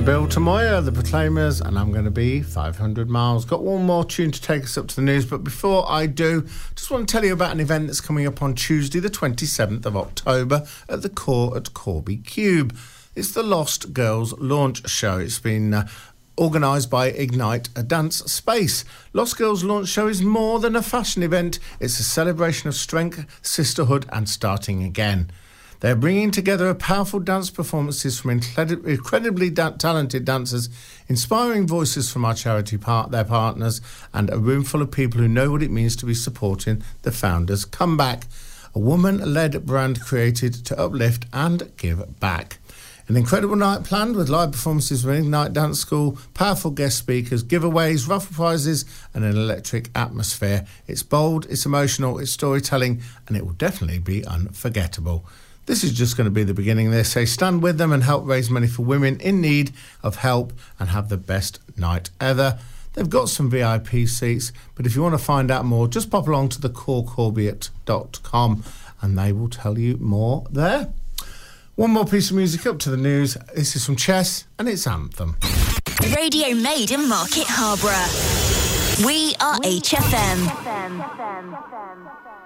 Bill Tamoya, The Proclaimers, and I'm going to be 500 miles. Got one more tune to take us up to the news, but before I do, just want to tell you about an event that's coming up on Tuesday, the 27th of October at the Core at Corby Cube. It's the Lost Girls Launch Show. It's been organised by Ignite, a dance space. Lost Girls Launch Show is more than a fashion event. It's a celebration of strength, sisterhood and starting again. They're bringing together powerful dance performances from incredibly talented dancers, inspiring voices from our charity their partners, and a room full of people who know what it means to be supporting the founders' comeback. A woman-led brand created to uplift and give back. An incredible night planned with live performances from Ignite Dance School, powerful guest speakers, giveaways, raffle prizes and an electric atmosphere. It's bold, it's emotional, it's storytelling, and it will definitely be unforgettable. This is just going to be the beginning. They say stand with them and help raise money for women in need of help and have the best night ever. They've got some VIP seats, but if you want to find out more, just pop along to thecorecorbiate.com and they will tell you more there. One more piece of music up to the news. This is from Chess and it's Anthem. Radio made in Market Harborough. We are HFM.